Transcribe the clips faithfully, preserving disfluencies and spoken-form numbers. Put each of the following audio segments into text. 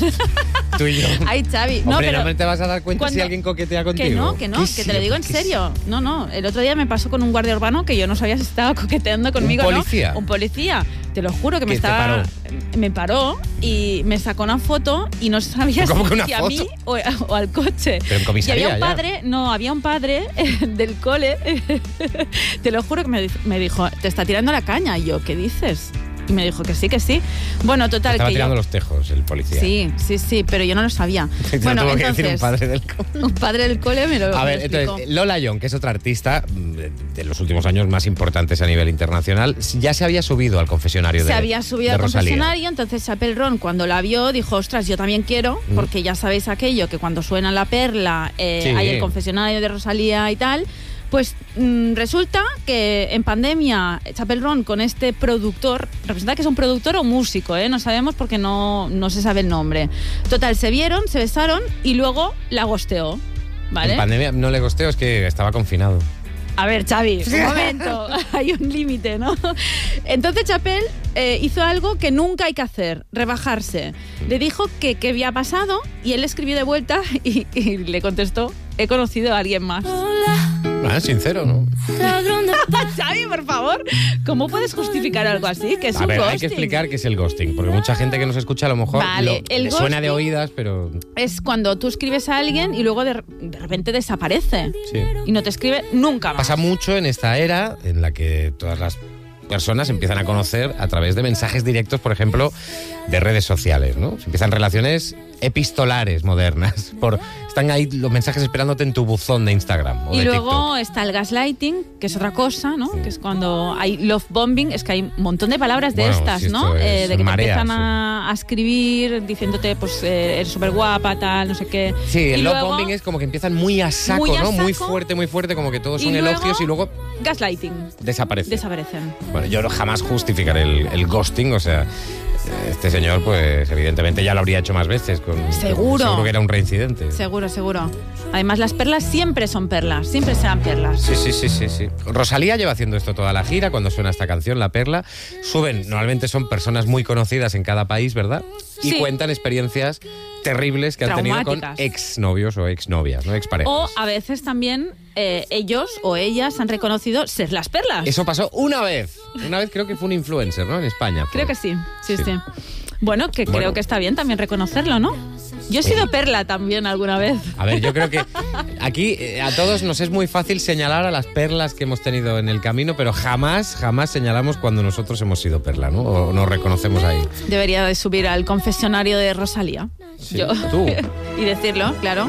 Tú y yo. Ay, Xavi. No, Hombre, pero no te vas a dar cuenta cuando... si alguien coquetea contigo. Que no, que no, que sí, te lo digo en serio. Sí. No, no. El otro día me pasó con un guardia urbano que yo no sabía si estaba coqueteando conmigo, ¿Un policía? ¿no? Un policía. Te lo juro que me ¿Que te estaba... paró? Me paró y me sacó una foto y no sabía ¿Cómo que una si a foto? mí o, o al coche. Pero en comisaría, y había un ya. padre, no, había un padre del cole, te lo juro que me, me dijo, te está tirando la caña. Y yo, ¿qué dices? Y me dijo que sí, que sí. Bueno, total, Estaba que tirando yo... los tejos el policía. Sí, sí, sí, pero yo no lo sabía. Te bueno, tuvo entonces, que decir un padre del cole. Un padre del cole me lo A ver, me lo entonces, Lola Young, que es otra artista de los últimos años más importantes a nivel internacional, ya se había subido al confesionario se de Se había subido de al Rosalía. confesionario, entonces Chapel Ron, cuando la vio, dijo, ostras, yo también quiero, Mm. porque ya sabéis aquello, que cuando suena la perla, eh, Sí. hay el confesionario de Rosalía y tal. Pues mmm, resulta que en pandemia Chapel Ron con este productor, representa que es un productor o músico, ¿eh? No sabemos porque no, no se sabe el nombre. Total, se vieron, se besaron y luego la gosteó, ¿vale? En pandemia no le gosteo, es que estaba confinado. A ver, Xavi, un momento, hay un límite, ¿no? Entonces Chapel eh, hizo algo que nunca hay que hacer, rebajarse. Le dijo que qué había pasado y él escribió de vuelta y, y le contestó, he conocido a alguien más. Ah, sincero, ¿no? Xavi, por favor, ¿cómo puedes justificar algo así? Que es A un ver, ghosting. hay que explicar qué es el ghosting, porque mucha gente que nos escucha a lo mejor Vale, lo- el le suena de ghosting- oídas, pero... Es cuando tú escribes a alguien y luego de, de repente desaparece Sí. y no te escribe nunca más. Pasa mucho en esta era en la que todas las personas empiezan a conocer a través de mensajes directos, por ejemplo, de redes sociales, ¿no? Se empiezan relaciones epistolares modernas. Por, están ahí los mensajes esperándote en tu buzón de Instagram o Y de luego TikTok. está el gaslighting, que es otra cosa, ¿no? Que es cuando hay love bombing, es que hay un montón de palabras de Bueno, estas, si ¿no? esto es Eh, de que marea, te empiezan a, a escribir diciéndote, pues, eh, eres súper guapa, tal, no sé qué. Sí, el Y love luego, bombing es como que empiezan muy a saco, Muy a ¿no? Muy saco. fuerte, muy fuerte, como que todos Y son luego- elogios y luego gaslighting. desaparecen. Desaparecen. Bueno, yo jamás justificaré el, el ghosting, o sea, este señor, pues, evidentemente ya lo habría hecho más veces. Con, Seguro. Seguro que era un reincidente. Seguro, seguro. Además, las perlas siempre son perlas, siempre serán perlas. Sí, sí, sí, sí, sí. Rosalía lleva haciendo esto toda la gira. Cuando suena esta canción, La Perla, suben, normalmente son personas muy conocidas en cada país, ¿verdad? Y Sí. cuentan experiencias terribles que han tenido con Traumáticas. exnovios o exnovias, ¿no? Exparejas. O a veces también eh, ellos o ellas han reconocido ser las perlas. Eso pasó una vez. Una vez creo que fue un influencer, ¿no? En España. Creo que sí, sí, Sí. sí. Bueno, que Bueno. creo que está bien también reconocerlo, ¿no? Yo he sido perla también alguna vez. A ver, yo creo que aquí eh, a todos nos es muy fácil señalar a las perlas que hemos tenido en el camino, pero jamás, jamás señalamos cuando nosotros hemos sido perla, ¿no? O nos reconocemos ahí. Debería de subir al confesionario de Rosalía. Sí, Yo. tú. Y decirlo, claro.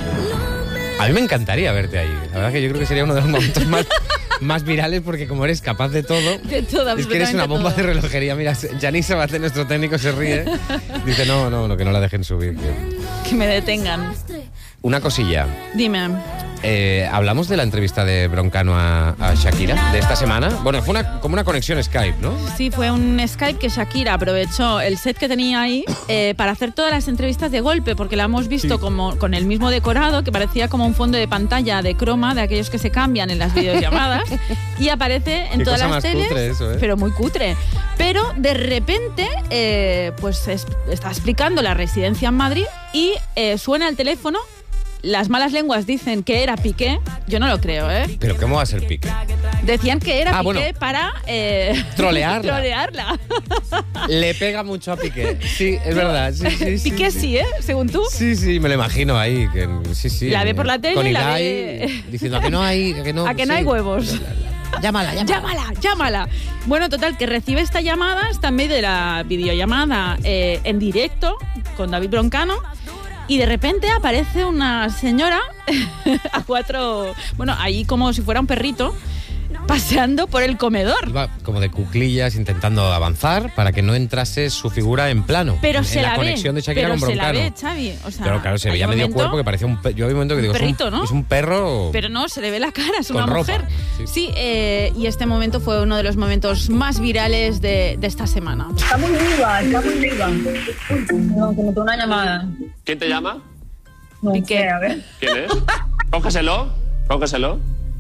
A mí me encantaría verte ahí. La verdad que yo creo que sería uno de los momentos más, más virales porque como eres capaz de todo, De todo, es que eres una absolutamente bomba todo. de relojería. Mira, Yanis Sabaté, nuestro técnico, se ríe. Dice, no, no, no, que no la dejen subir. que- Que me detengan. Una cosilla. Dime. Eh, hablamos de la entrevista de Broncano a, a Shakira de esta semana. Bueno, fue una, como una conexión Skype, ¿no? Sí, fue un Skype que Shakira aprovechó el set que tenía ahí eh, para hacer todas las entrevistas de golpe, porque la hemos visto Sí. como con el mismo decorado, que parecía como un fondo de pantalla de croma, de aquellos que se cambian en las videollamadas, y aparece en Qué todas cosa las más teles, cutre eso, ¿eh? pero muy cutre. Pero de repente, eh, pues es- está explicando la residencia en Madrid y eh, suena el teléfono. Las malas lenguas dicen que era Piqué. Yo no lo creo, ¿eh? Pero ¿cómo va a ser Piqué? Decían que era Ah, Piqué bueno. para... eh, Trolearla. trolearla. Le pega mucho a Piqué. Sí, es verdad. Sí, sí, sí, Piqué sí, ¿eh? Según tú. Sí, sí, me lo imagino ahí. Que, sí, sí, La ve por la tele con y la Ibai, ve- diciendo a que no hay, a que no, A que no sí. hay huevos. Llámala, llámala. Llámala, llámala. Bueno, total, que recibe esta llamada, está en medio de la videollamada eh, en directo con David Broncano. Y de repente aparece una señora a cuatro... Bueno, ahí como si fuera un perrito, paseando por el comedor. Iba como de cuclillas intentando avanzar para que no entrase su figura en plano. Pero en, se en la la ve. conexión de Shakira pero con se la Broncano. ve, Xavi. O sea, Claro, claro, se hay veía un medio momento- cuerpo que parecía un pe- Yo hay un momento que digo, es un- perrito, ¿no? es un perro. Pero no, se le ve la cara, es Con una ropa, mujer. sí. Sí, eh, y este momento fue uno de los momentos más virales de, de esta semana. Está muy viva, está muy viva. No, que me tengo una llamada. ¿Quién te llama? No ¿Y qué? sé, a ver. ¿Quién es? Cógeselo, cógeselo.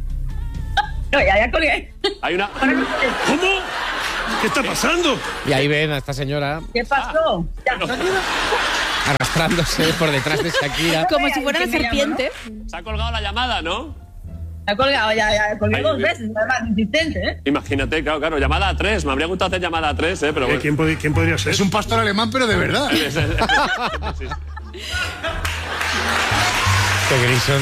No, ya, ya colgué. Hay una... ¿Cómo? ¿Qué está pasando? Y ahí ven a esta señora ¿Qué pasó? Ya. arrastrando arrastrándose por detrás de Shakira. Como si fuera ¿Quién una me llama, serpiente. Se ha colgado la llamada, ¿no? Se ha colgado, ya, ya, colgué Ay, dos Dios. veces, además, insistente, ¿eh? Imagínate, claro, claro, llamada a tres. Me habría gustado hacer llamada a tres, ¿eh? Pero Eh, bueno. ¿Quién, pod- quién podría ser? Es un pastor alemán, pero de verdad. Es- es- es- sí, sí. Que Grison.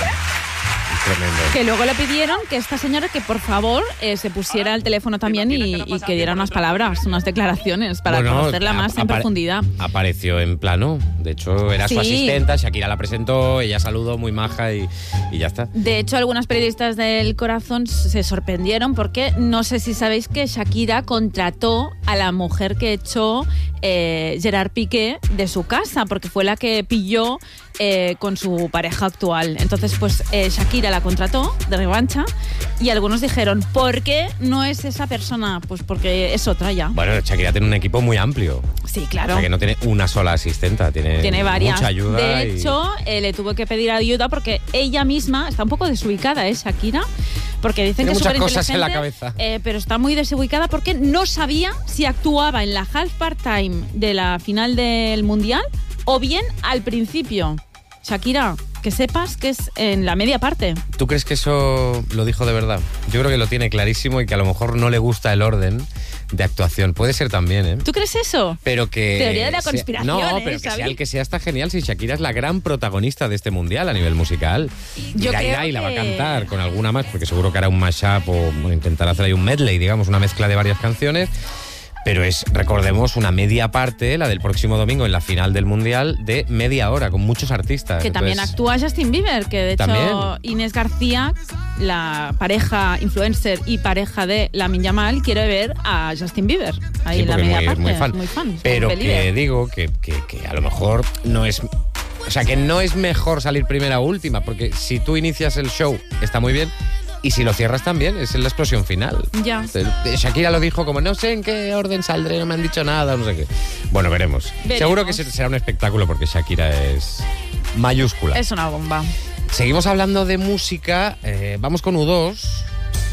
Tremendo. Que luego le pidieron que esta señora que por favor eh, se pusiera al teléfono también y, y que diera unas palabras, unas declaraciones para Bueno, conocerla más en apare- profundidad. Apareció en plano. De hecho, era su Sí. asistenta. Shakira la presentó, ella saludó muy maja y, y ya está. De hecho, algunos periodistas del Corazón se sorprendieron porque no sé si sabéis que Shakira contrató a la mujer que echó eh, Gerard Piqué de su casa, porque fue la que pilló eh, con su pareja actual. Entonces, pues eh, Shakira la contrató de revancha y algunos dijeron, ¿por qué no es esa persona? Pues porque es otra ya. Bueno, Shakira tiene un equipo muy amplio. Sí, O claro. sea, que no tiene una sola asistenta, tiene, Tiene varias. mucha ayuda. De y- hecho, eh, le tuvo que pedir ayuda porque ella misma está un poco desubicada, ¿eh, Shakira? Porque dicen Tiene que es muchas súper cosas en la inteligente, cabeza. eh, pero está muy desubicada porque no sabía si actuaba en la half part time de la final del Mundial o bien al principio. Shakira, que sepas que es en la media parte. ¿Tú crees que eso lo dijo de verdad? Yo creo que lo tiene clarísimo y que a lo mejor no le gusta el orden de actuación. Puede ser también, ¿eh? ¿Tú crees eso? Pero que... Teoría de la sea- conspiración, No, ¿eh, pero que Xavi? sea el que sea está genial si Shakira es la gran protagonista de este mundial a nivel musical. Yo Irá, creo irá y la va a que- cantar con alguna más, porque seguro que hará un mashup o bueno, intentará hacer ahí un medley, digamos, una mezcla de varias canciones. Pero es, recordemos, una media parte, la del próximo domingo en la final del Mundial, de media hora, con muchos artistas. Que también Entonces, actúa Justin Bieber, que de hecho También. Inés García, la pareja influencer y pareja de Lamine Yamal, quiere ver a Justin Bieber. Ahí sí, en la porque media muy, parte. muy fan. Muy fan. Pero muy believer. que digo que, que, que a lo mejor no es... O sea, que no es mejor salir primera o última, porque si tú inicias el show está muy bien, y si lo cierras también, es la explosión final. Ya. Eh, Shakira lo dijo como, no sé en qué orden saldré, no me han dicho nada, no sé qué. Bueno, veremos. Veremos. Seguro que será un espectáculo porque Shakira es mayúscula. Es una bomba. Seguimos hablando de música, eh, vamos con U dos.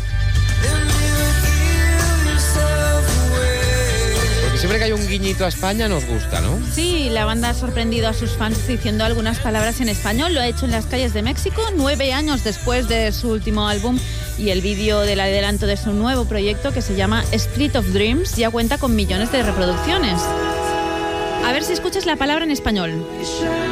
Porque siempre que hay un guiñito a España nos gusta, ¿no? Sí, la banda ha sorprendido a sus fans diciendo algunas palabras en español. Lo ha hecho en las calles de México, nueve años después de su último álbum, y el vídeo del adelanto de su nuevo proyecto, que se llama Street of Dreams, ya cuenta con millones de reproducciones. A ver si escuchas la palabra en español.